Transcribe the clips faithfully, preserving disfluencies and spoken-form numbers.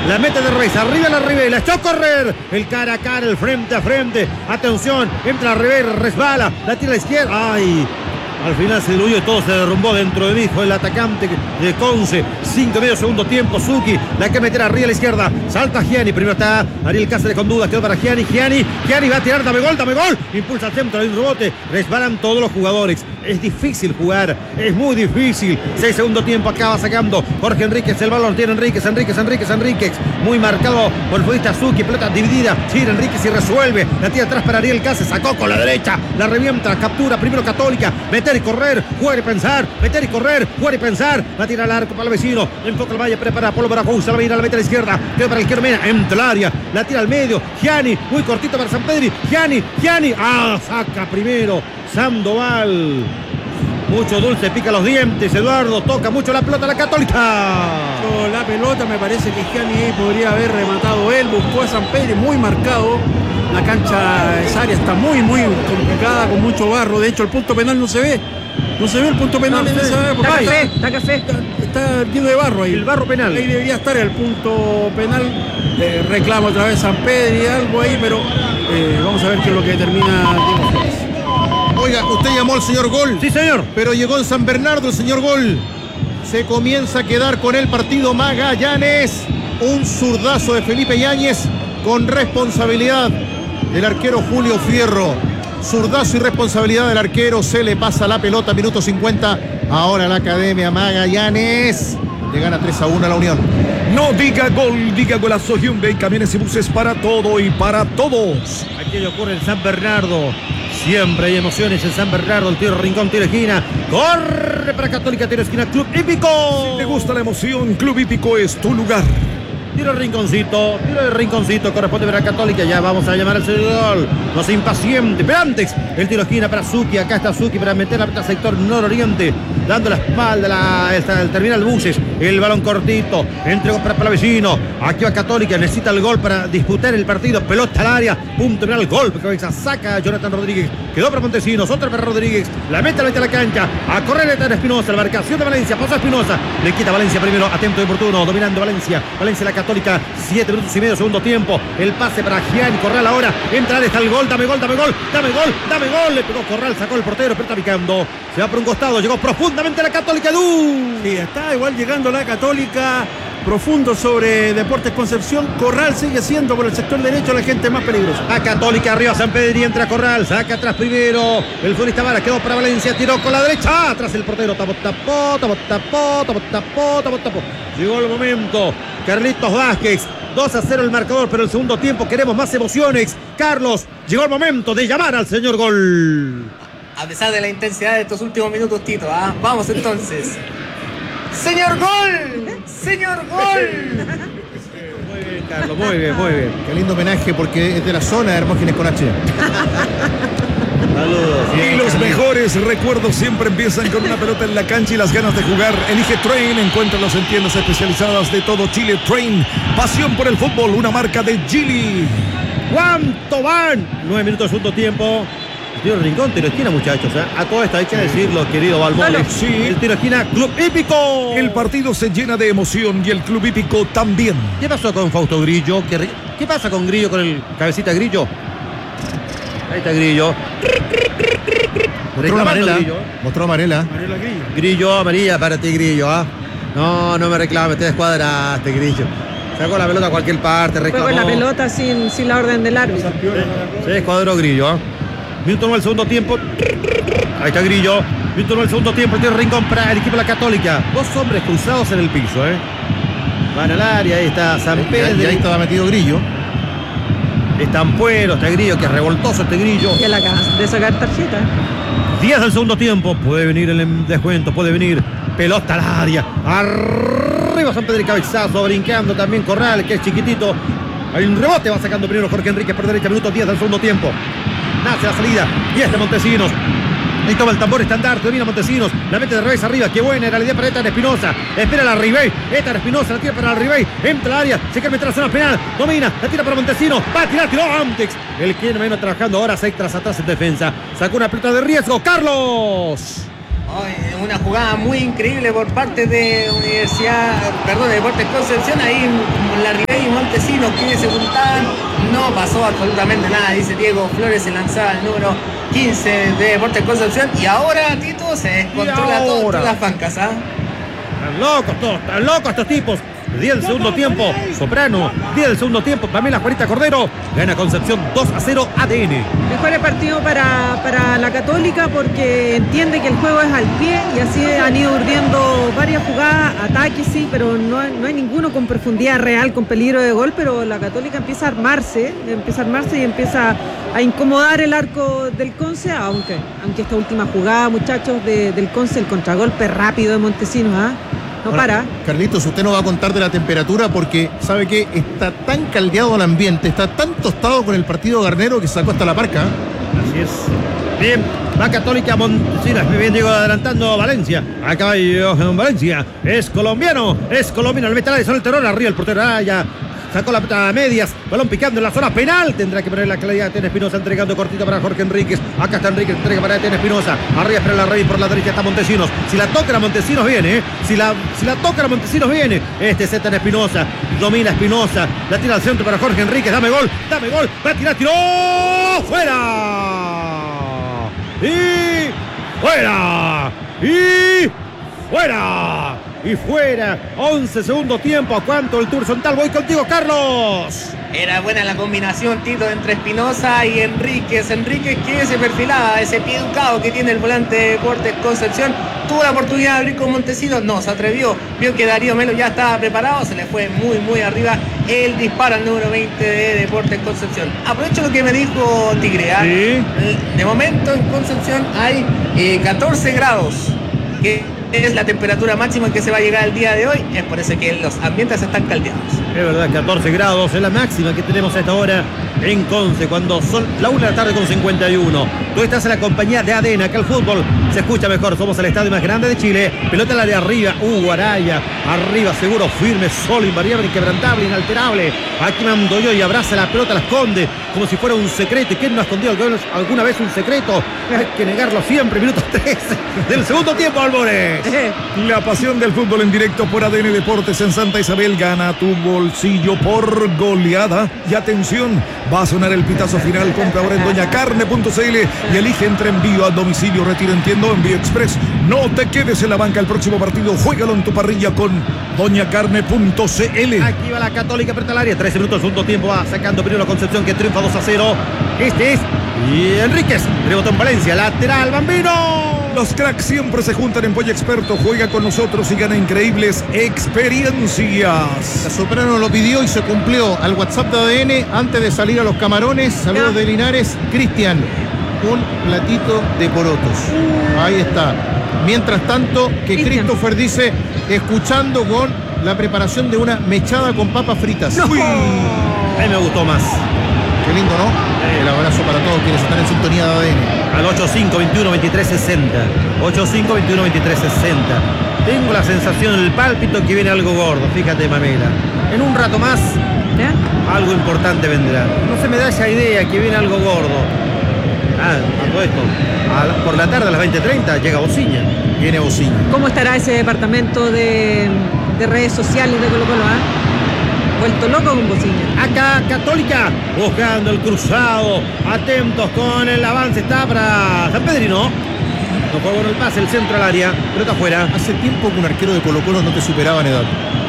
la mete de revés, arriba la Ribey, echó a correr, el cara a cara, el frente a frente, atención, entra la Ribey, resbala, la tira a la izquierda, ay, al final se diluyó y todo se derrumbó dentro de mí. Fue el atacante de Conce. Cinco y medio segundo tiempo. Suki la que meter arriba a la izquierda. Salta Gianni. Primero está Ariel Cáceres con dudas. Quedó para Gianni. Gianni. Gianni va a tirar. Dame gol, dame gol. Impulsa al centro. Hay un rebote. Resbalan todos los jugadores. Es difícil jugar. Es muy difícil. Seis segundo tiempo. Acaba sacando Jorge Enríquez. El balón tiene Enríquez. Enríquez. Enríquez. Enríquez. Muy marcado por el futbolista Suki. Pelota dividida. Gira Enríquez y resuelve. La tira atrás para Ariel Cáceres. Sacó con la derecha. La revienta. Captura. Primero Católica. Meter y correr, jugar y pensar, meter y correr, jugar y pensar, la tira al arco para el vecino, enfoca el valle, prepara Polo para Juan, la mira, la mete a la izquierda, queda para el izquierdo, Mena, entra al área, la tira al medio, Gianni, muy cortito para San Pedri, Gianni, Gianni, ah, saca primero, Sandoval. Mucho dulce, pica los dientes, Eduardo, toca mucho la pelota, la Católica. La pelota, me parece que Gianni podría haber rematado él, buscó a San Pedro, muy marcado. La cancha, esa área está muy, muy complicada, con mucho barro. De hecho, el punto penal no se ve. No se ve el punto penal no, en esa área. Está café, está café. Está, está lleno de barro ahí. El barro penal. Ahí debería estar el punto penal. Eh, reclama otra vez San Pedro y algo ahí, pero eh, vamos a ver qué es lo que determina Diego Flores. Oiga, usted llamó al señor Gol. Sí, señor. Pero llegó en San Bernardo el señor Gol. Se comienza a quedar con el partido Magallanes. Un zurdazo de Felipe Yáñez con responsabilidad del arquero Julio Fierro. Zurdazo y responsabilidad del arquero. Se le pasa la pelota, minuto cincuenta. Ahora la Academia Magallanes le gana tres a uno a la Unión. No diga gol, diga golazo. Hyundai, camiones y buses para todo y para todos. Aquello ocurre en San Bernardo. Siempre hay emociones en San Bernardo. El tiro Rincón, tiro esquina. Corre para Católica, tiro esquina. Club Hípico. Si te gusta la emoción, Club Hípico es tu lugar. Tiro de Rinconcito, tiro de Rinconcito, corresponde para Católica, ya vamos a llamar al seguidor, no se impaciente, pero antes, el tiro esquina para Suki, acá está Suki para meter la pelota al sector nororiente, dando la espalda, la, esta, el terminal buses, el balón cortito, entregó para Palavecino, aquí va Católica, necesita el gol para disputar el partido, pelota al área, punto final, gol, cabeza, saca a Jonathan Rodríguez, quedó para Montesinos, otra para Rodríguez, la mete, la mete a la cancha, a correr Ethan Espinosa, la marcación de Valencia, pasa Espinosa, le quita Valencia primero, atento y oportuno, dominando Valencia, Valencia la Católica, siete minutos y medio, segundo tiempo. El pase para Gianni Corral ahora. Entra, está el gol, dame gol, dame gol, dame gol, dame gol. Le pegó Corral, sacó el portero, pero está picando. Se va por un costado, llegó profundamente la Católica. ¡Du! Sí, está igual llegando la Católica. Profundo sobre Deportes Concepción. Corral sigue siendo por el sector derecho la gente más peligrosa. A Católica arriba San Pedro y entra Corral, saca atrás primero. El futbolista Vara quedó para Valencia, tiró con la derecha. Atrás el portero, tapó, tapó, tapó, tapó, tapó, tapó, tapó, tapó. Llegó el momento. Carlitos Vázquez, dos a cero el marcador, pero el segundo tiempo queremos más emociones. Carlos, llegó el momento de llamar al señor Gol. A pesar de la intensidad de estos últimos minutos, Tito, ¿ah? Vamos entonces. ¡Señor Gol! ¡Señor Gol! Muy bien, Carlos, muy bien, muy bien. Qué lindo homenaje porque es de la zona de Hermógenes con H. Saludos. Y los mejores recuerdos siempre empiezan con una pelota en la cancha y las ganas de jugar. Elige Train, encuéntralos en tiendas especializadas de todo Chile. Train, pasión por el fútbol, una marca de Gili. ¿Cuánto van? Nueve minutos, segundo tiempo. El tiro de Rincón, tiro de esquina, muchachos, ¿eh? A todo esto hay que decirlo, querido Balboni. Sí. El tiro de esquina, Club Hípico. El partido se llena de emoción y el Club Hípico también. ¿Qué pasó con Fausto Grillo? ¿Qué, ¿Qué pasa con Grillo, con el cabecita Grillo? Ahí está Grillo. Mostró amarela. Grillo. Mostró amarela. Grillo. Grillo, amarilla para ti, Grillo, ¿ah? No, no me reclames, te descuadraste, Grillo. Sacó la pelota a cualquier parte, reclamó. Fue con la pelota sin, sin la orden del árbitro. Se descuadró Grillo, ¿ah? Minuto nueve, el segundo tiempo. Ahí está Grillo. Minuto nueve, el segundo tiempo. Tiene Rincón para el equipo de la Católica. Dos hombres cruzados en el piso, ¿eh? Van al área, ahí está San Pedro. Y ahí estaba metido Grillo. Está Ampuero, está Grillo, que es revoltoso este Grillo. Y él acaba de sacar tarjeta. diez del segundo tiempo. Puede venir el descuento, puede venir. Pelota al área. Arriba San Pedro y cabezazo, brincando también Corral, que es chiquitito. Hay un rebote, va sacando primero Jorge Enríquez por derecha, minuto diez del segundo tiempo. Nace la salida y este Montesinos. Ahí toma el tambor estandarte, domina Montesinos, la mete de revés arriba, qué buena era la idea para Ethan Espinosa, espera la Ribey, Ethan Espinosa la tira para la Ribey, entra al área, se quiere meter a la zona penal, domina, la tira para Montesinos, va a tirar, tiró antes, el quien menos trabajando ahora, seis tras atrás en defensa, sacó una pelota de riesgo, Carlos. Oh, una jugada muy increíble por parte de Universidad, perdón, de Deportes Concepción, ahí la Ribey montesinos que se juntaban. No pasó absolutamente nada, dice Diego Flores, se lanzaba el número quince de Deportes Concepción. Y ahora, Tito, se descontrola todo, todas las bancas, ¿ah? Están locos todos, están locos estos tipos. diez del segundo tiempo, Soprano. diez del segundo tiempo, Pamela Juanita Cordero. Gana Concepción dos a cero A D N. Mejor el partido para, para la Católica porque entiende que el juego es al pie y así han ido urdiendo varias jugadas, ataques sí, pero no, no hay ninguno con profundidad real, con peligro de gol, pero la Católica empieza a armarse, empieza a armarse y empieza a incomodar el arco del Conce, aunque, aunque esta última jugada, muchachos, de, del Conce, el contragolpe rápido de Montesinos, ¿ah? ¿eh? No para. Carlitos, usted nos va a contar de la temperatura porque sabe que está tan caldeado el ambiente, está tan tostado con el partido Garnero que sacó hasta la parca. Así es. Bien, va Católica Montesinos. Bien, llegó adelantando Valencia. A caballo en Valencia. Es colombiano, es colombiano. El metal son el terror. Arriba el portero. Ah, ya. Sacó la pelota a medias, balón picando en la zona penal. Tendrá que poner la claridad. Tiene Espinosa entregando cortito para Jorge Enríquez. Acá está Enríquez, entrega para Tiene Espinosa. Arriba espera la Rey, por la derecha está Montesinos. Si la toca a Montesinos viene, ¿eh? Si la, si la toca a Montesinos viene. Este Z en Espinosa. Domina Espinosa. La tira al centro para Jorge Enríquez. Dame gol, dame gol. Va a tirar, tiró. ¡Fuera! Y fuera. Y fuera. Y fuera, once segundo tiempo. ¿A cuánto el Tour Sontal? Voy contigo, Carlos. Era buena la combinación, Tito, entre Espinosa y Enríquez. Enríquez que se perfilaba, ese pie educado que tiene el volante de Deportes Concepción. Tuvo la oportunidad de abrir con Montesinos, no se atrevió. Vio que Darío Melo ya estaba preparado, se le fue muy, muy arriba el disparo al número veinte de Deportes Concepción. Aprovecho lo que me dijo Tigre. ¿Sí? De momento en Concepción hay eh, catorce grados. Que es la temperatura máxima en que se va a llegar el día de hoy. Es por eso que los ambientes están caldeados. Es verdad, catorce grados es la máxima que tenemos a esta hora en Conce, cuando son la una de la tarde con cincuenta y uno. Tú estás en la compañía de A D N, acá el fútbol se escucha mejor. Somos el estadio más grande de Chile. Pelota en la de arriba, Hugo Araya. Arriba, seguro, firme, solo, invariable, inquebrantable, inalterable. Aquí mando yo y abraza la pelota, la esconde como si fuera un secreto. ¿Y quién no ha escondido alguna vez un secreto? Hay que negarlo siempre. Minuto trece del segundo tiempo, Albores. La pasión del fútbol en directo por A D N Deportes en Santa Isabel. Gana tu bolsillo por goleada. Y atención, va a sonar el pitazo final. Compra ahora en doña carne punto c l y elige entre envío a domicilio, retiro en tienda o envío express. No te quedes en la banca el próximo partido. Juégalo en tu parrilla con doña carne punto c l. Aquí va la Católica frente al área. trece minutos del segundo tiempo. Va sacando primero Concepción, que triunfa dos a cero. Este es y Enríquez. Rebotó en Valencia. Lateral, Bambino. Los cracks siempre se juntan en Pollo Experto. Juega con nosotros y gana increíbles experiencias. La Soprano lo pidió y se cumplió. Al WhatsApp de A D N, antes de salir a los camarones. Saludos de Linares. Cristian, un platito de porotos. Ahí está. Mientras tanto, que Christopher dice, escuchando con la preparación de una mechada con papas fritas. No. A mí me gustó más. Qué lindo, ¿no? Sí. El abrazo para todos quienes están en sintonía de A D N. Al ocho cinco veintiuno veintitrés sesenta. ocho cinco veintiuno veintitrés sesenta. Tengo la sensación, el pálpito, que viene algo gordo. Fíjate, Mamela. En un rato más, ¿eh? Algo importante vendrá. No se me da esa idea que viene algo gordo. Ah, a todo esto. A la, por la tarde a las veinte treinta llega Bociña. Viene Bociña. ¿Cómo estará ese departamento de, de redes sociales de Colo Colo? ¿Ah? Vuelto loco con Bociña. Acá Católica buscando el cruzado. Atentos con el avance. Está para San Pedrino. No fue bueno el pase, el centro al área. Pelota afuera. Hace tiempo que un arquero de Colo Colo no te superaba en edad.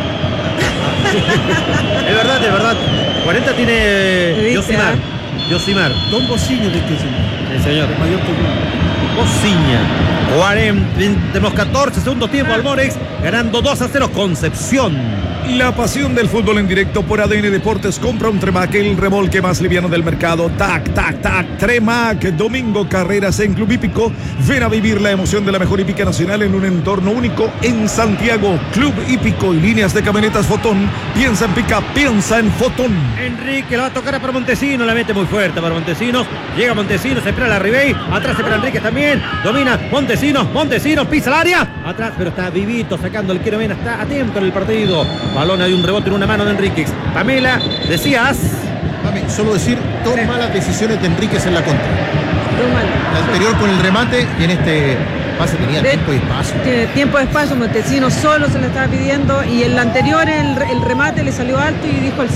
Es verdad, es verdad. cuarenta tiene Yosimar. Yosimar. Don Bociña de este señor. El señor. El mayor que Bociña. cuarenta, tenemos catorce segundos tiempo. Almorex ganando dos a cero. Concepción. La pasión del fútbol en directo por A D N Deportes. Compra un Tremac, el remolque más liviano del mercado. Tac, tac, tac. Tremac. Domingo Carreras en Club Hípico. Ven a vivir la emoción de la mejor hípica nacional en un entorno único en Santiago. Club Hípico y líneas de camionetas Fotón. Piensa en pica, piensa en Fotón. Enrique la va a tocar para Montesinos. La mete muy fuerte para Montesinos. Llega Montesinos, se espera la Ribey. Atrás se espera Enríquez también. Domina Montesinos. Montesinos pisa el área. Atrás, pero está vivito sacando el Quiero Mena. Está atento en el partido. Balón de un rebote en una mano de Enríquez. Pamela, decías. Mami, solo decir, dos sí. malas decisiones de Enríquez en la contra. Dos malas. La anterior con el remate y en este pase tenía de, tiempo y espacio. Tiene tiempo y espacio, Montesinos solo se le estaba pidiendo y en la anterior el, el remate le salió alto y dijo el